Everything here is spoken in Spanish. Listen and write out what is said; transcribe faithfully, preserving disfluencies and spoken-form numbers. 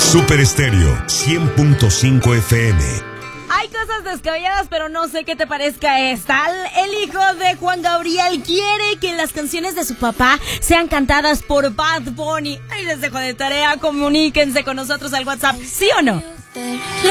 Super Estéreo cien punto cinco F M. Hay cosas descabelladas, pero no sé qué te parezca esta. El hijo de Juan Gabriel quiere que las canciones de su papá sean cantadas por Bad Bunny. Ahí les dejo de tarea, comuníquense con nosotros al WhatsApp, ¿sí o no?